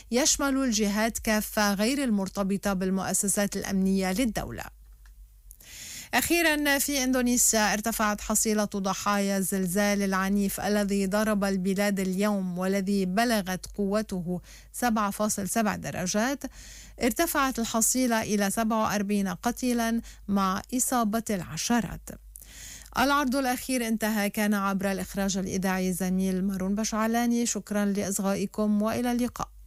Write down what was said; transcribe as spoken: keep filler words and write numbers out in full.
يشمل الجهات كافة غير المرتبطة بالمؤسسات الأمنية للدولة. أخيرا في إندونيسيا ارتفعت حصيلة ضحايا الزلزال العنيف الذي ضرب البلاد اليوم والذي بلغت قوته سبعة فاصلة سبعة درجات. ارتفعت الحصيلة إلى سبعة وأربعين قتيلا مع إصابة العشرات. العرض الأخير انتهى، كان عبر الإخراج الإذاعي زميل مارون بشعلاني. شكرا لإصغائكم وإلى اللقاء.